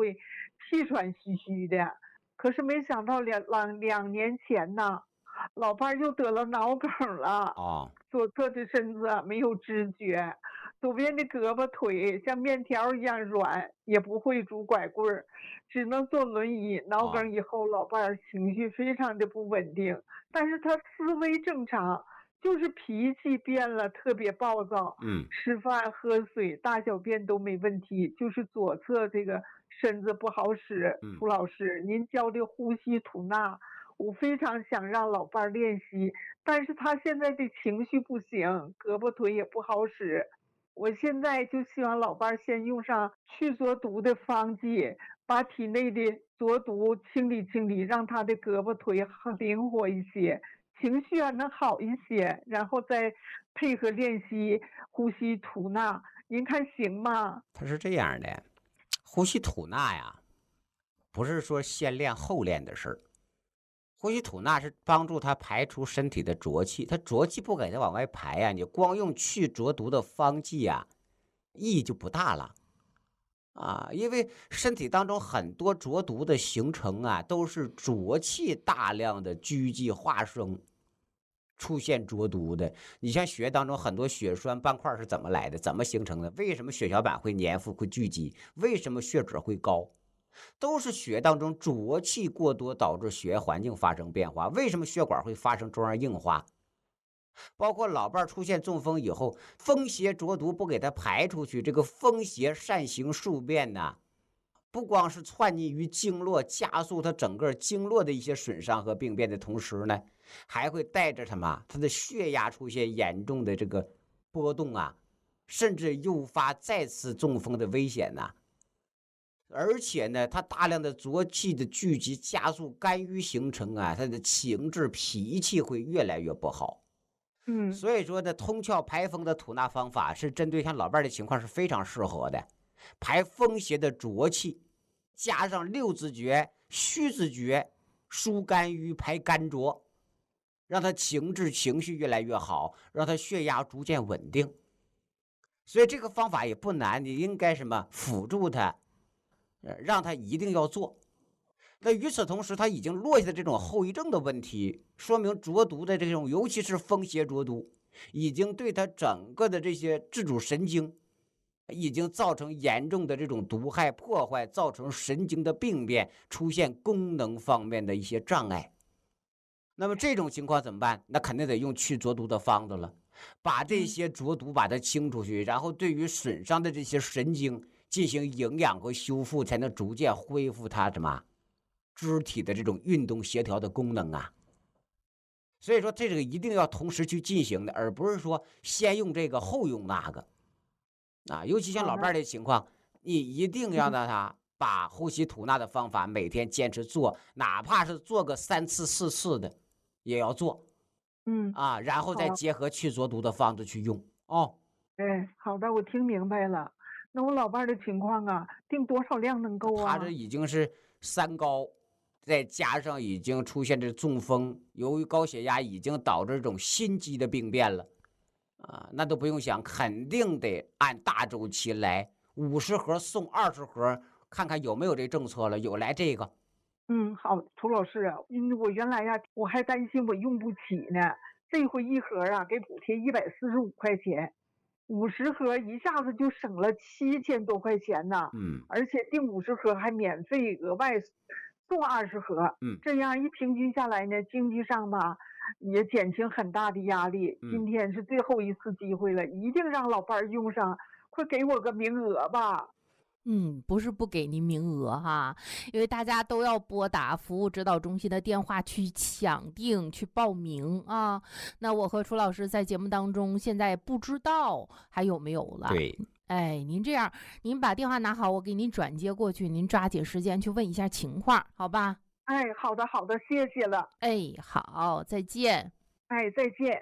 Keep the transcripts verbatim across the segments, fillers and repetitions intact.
会气喘吁吁的。可是没想到两两两年前呢，老伴儿又得了脑梗了。 哦， 左侧的身子没有知觉，左边的胳膊腿像面条一样软，也不会拄拐棍儿，只能坐轮椅。脑梗以后，老伴儿情绪非常的不稳定，但是他思维正常，就是脾气变了，特别暴躁。 嗯， 吃饭喝水大小便都没问题，就是左侧这个身子不好使。 嗯涂老师，您教的呼吸吐纳，我非常想让老伴儿练习，但是他现在的情绪不行，胳膊腿也不好使。我现在就希望老伴儿先用上去浊毒的方剂，把体内的浊毒清理清理，让他的胳膊腿灵活一些，情绪啊能好一些，然后再配合练习呼吸吐纳，您看行吗？ 它是这样的，呼吸吐纳呀，不是说先练后练的事儿。呼吸吐纳是帮助它排出身体的浊气，它浊气不给它往外排呀、啊，你光用去浊毒的方剂呀、啊，意义就不大了啊。因为身体当中很多浊毒的形成啊，都是浊气大量的聚集化生出现浊毒的。你像血液当中很多血栓斑块是怎么来的？怎么形成的？为什么血小板会粘附会聚集？为什么血脂会高？都是血当中浊气过多导致血液环境发生变化。为什么血管会发生中样硬化？包括老伴出现中风以后，风邪浊毒不给它排出去，这个风邪善行宿便呢，不光是窜逆于经络，加速它整个经络的一些损伤和病变的同时呢，还会带着什么？它的血压出现严重的这个波动啊，甚至诱发再次中风的危险呐、啊。而且呢，它大量的浊气的聚集，加速肝郁形成啊，它的情志脾气会越来越不好。 嗯， 所以说呢，通窍排风的吐纳方法是针对像老伴的情况是非常适合的，排风邪的浊气，加上六字诀、虚字诀，疏肝郁、排肝浊，让他情志情绪越来越好，让他血压逐渐稳定。所以这个方法也不难，你应该什么辅助他。让他一定要做。那与此同时，他已经落下的这种后遗症的问题，说明浊毒的这种，尤其是风邪浊毒，已经对他整个的这些自主神经，已经造成严重的这种毒害破坏，造成神经的病变，出现功能方面的一些障碍。那么这种情况怎么办？那肯定得用去浊毒的方子了，把这些浊毒把它清出去，然后对于损伤的这些神经进行营养和修复，才能逐渐恢复它什么肢体的这种运动协调的功能啊。所以说这个一定要同时去进行的，而不是说先用这个后用那个啊。尤其像老伴儿的情况，你一定要让他把呼吸吐纳的方法每天坚持做，哪怕是做个三次四次的也要做。 嗯啊，然后再结合去浊毒的方子去用哦。 哎，好的，我听明白了。那我老伴儿的情况啊，定多少量能够啊？ 他这已经是三高，再加上已经出现这中风，由于高血压已经导致这种心肌的病变了啊，那都不用想，肯定得按大周期来，五十盒送二十盒，看看有没有这政策了，有来这个。 嗯，好，涂老师啊，因为我原来呀、啊，我还担心我用不起呢，这回一盒啊给补贴一百四十五块钱。五十盒一下子就省了七千多块钱呢， 嗯， 而且订五十盒还免费额外送二十盒， 嗯， 这样一平均下来呢，经济上吧也减轻很大的压力。 嗯、 今天是最后一次机会了，一定让老伴儿用上，快给我个名额吧。 嗯，不是不给您名额哈，因为大家都要拨打服务指导中心的电话去抢订、去报名啊。那我和楚老师在节目当中现在不知道还有没有了。 对， 哎，您这样，您把电话拿好，我给您转接过去，您抓紧时间去问一下情况，好吧？ 哎，好的，好的，谢谢了。 哎，好，再见。 哎，再见。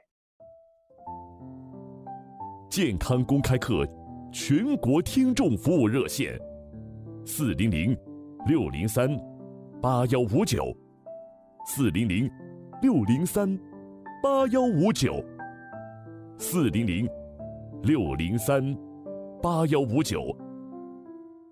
健康公开课。全国听众服务热线：四零零六零三八幺五九，四零零六零三八幺五九，四零零六零三八幺五九。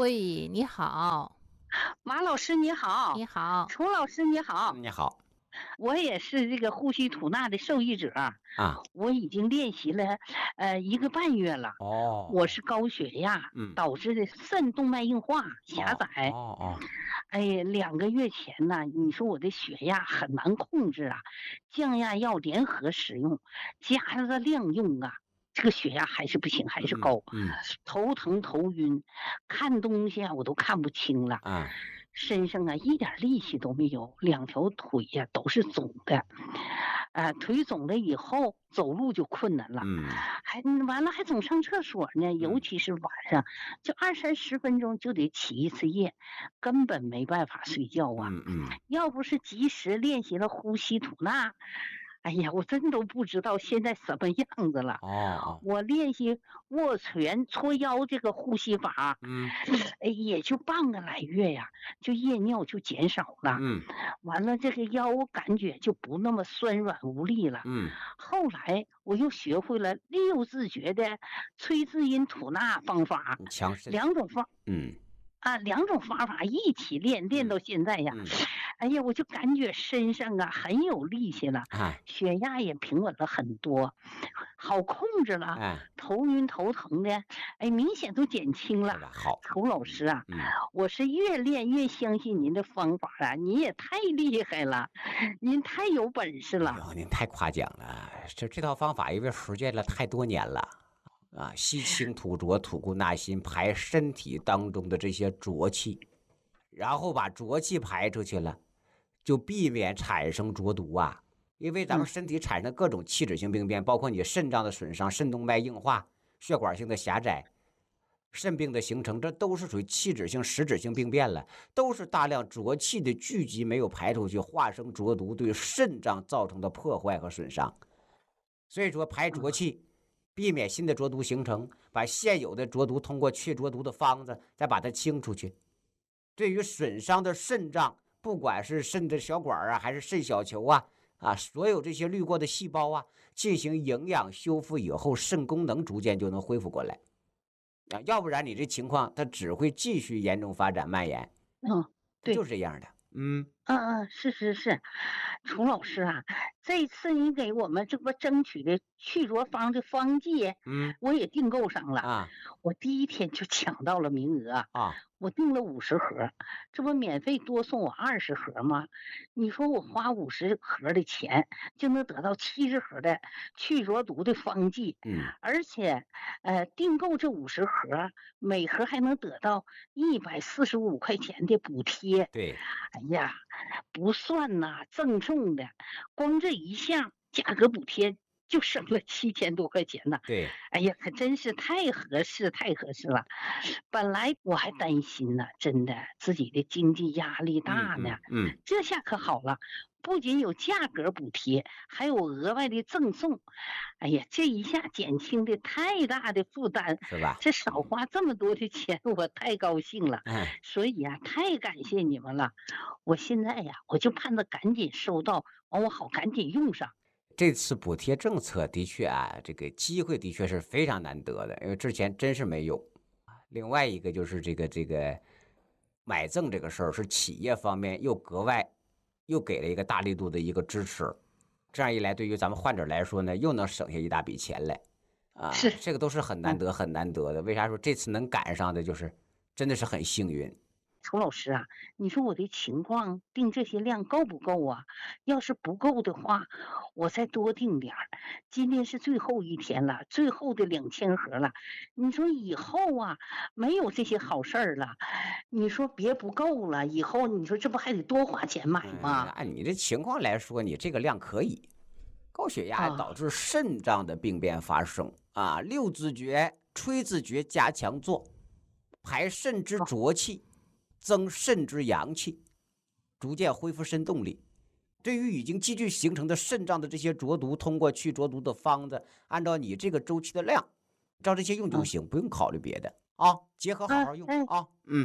喂，你好， 马老师你好， 你好， 楚老师你好， 你好我也是这个呼吸吐纳的受益者， 啊， 我已经练习了呃一个半月了。 哦， 我是高血压嗯导致的肾动脉硬化狭窄。 哦哦， 哎呀，两个月前呢，你说我的血压很难控制啊，降压药联合使用，加了量用啊，这个血压还是不行，还是高， 嗯头疼头晕，看东西啊我都看不清了。 啊， 身上啊一点力气都没有，两条腿呀、都是肿的，呃，腿肿了以后走路就困难了， 嗯还完了还总上厕所呢，尤其是晚上，就二三十分钟就得起一次夜，根本没办法睡觉啊。 嗯嗯， 要不是及时练习了呼吸吐纳，哎呀，我真都不知道现在什么样子了。 哦哦， 我练习握拳搓腰这个呼吸法， 嗯哎，也就半个来月呀，就夜尿就减少了。 嗯完了，这个腰感觉就不那么酸软无力了。 嗯后来我又学会了六字诀的吹字音吐纳方法， 你强肾， 两种方嗯啊，两种方法一起练，练到现在呀， 嗯哎呀，我就感觉身上啊很有力气了， 啊血压也平稳了很多，好控制了， 哎， 头晕头疼的，哎，明显都减轻了。 是吧？好， 楚老师啊， 嗯， 我是越练越相信您的方法啊，你也太厉害了，您太有本事了。 哎呦，您太夸奖了，这这套方法因为实践了太多年了。啊，吸清吐浊，吐故纳新，排身体当中的这些浊气，然后把浊气排出去了，就避免产生浊毒啊。因为咱们身体产生各种器质性病变，包括你肾脏的损伤、肾动脉硬化、血管性的狭窄、肾病的形成，这都是属于器质性、实质性病变了，都是大量浊气的聚集没有排出去，化生浊毒，对肾脏造成的破坏和损伤。所以说，排浊气。避免新的浊毒形成，把现有的浊毒通过去浊毒的方子再把它清出去。对于损伤的肾脏，不管是肾的小管啊，还是肾小球啊，啊，所有这些滤过的细胞啊，进行营养修复以后，肾功能逐渐就能恢复过来。啊，要不然你这情况它只会继续严重发展蔓延。 嗯，对， 就是这样的。嗯嗯嗯，是是是，楚老师啊，这次你给我们这不争取的去浊方的方剂， 嗯我也订购上了。 啊我第一天就抢到了名额， 啊， 我订了五十盒，这不免费多送我二十盒吗？你说我花五十盒的钱，就能得到七十盒的去浊毒的方剂， 嗯而且，呃，订购这五十盒，每盒还能得到一百四十五块钱的补贴。 对， 哎呀，不算呐，赠送的，光这一项价格补贴就省了七千多块钱呢。 对， 哎呀，可真是太合适，太合适了。本来我还担心呢，真的自己的经济压力大呢， 嗯嗯这下可好了。不仅有价格补贴，还有额外的赠送，哎呀，这一下减轻的太大的负担， 是吧？ 这少花这么多的钱，我太高兴了。 嗯所以呀、太感谢你们了。我现在呀，我就盼着赶紧收到，完我好赶紧用上。 这次补贴政策的确啊，这个机会的确是非常难得的，因为之前真是没有。另外一个就是这个这个买赠这个事儿，是企业方面又格外又给了一个大力度的一个支持，这样一来，对于咱们患者来说呢，又能省下一大笔钱来啊， 是这个都是很难得很难得的。为啥说这次能赶上的，就是真的是很幸运。 楚老师啊，你说我的情况订这些量够不够啊？要是不够的话，我再多订点儿。今天是最后一天了，最后的两千盒了。你说以后啊，没有这些好事儿了，你说别不够了，以后你说这不还得多花钱买嗯， 吗？ 按你这情况来说，你这个量可以。高血压啊导致肾脏的病变发生啊，六字诀、吹字诀加强做，排肾之浊气，增肾之阳气，逐渐恢复肾动力。对于已经积聚形成的肾脏的这些浊毒，通过去浊毒的方子，按照你这个周期的量，照这些用就行，不用考虑别的啊。结合好好用啊哎啊。嗯，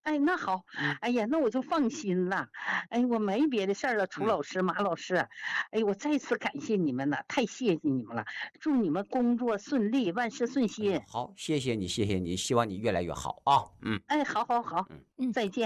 哎，那好，哎呀，那我就放心了。哎，我没别的事儿了，楚老师、马老师，哎，我再次感谢你们了，太谢谢你们了，祝你们工作顺利，万事顺心。 好，谢谢你，谢谢你，希望你越来越好啊。嗯， 哎，好好好， 嗯， 再见。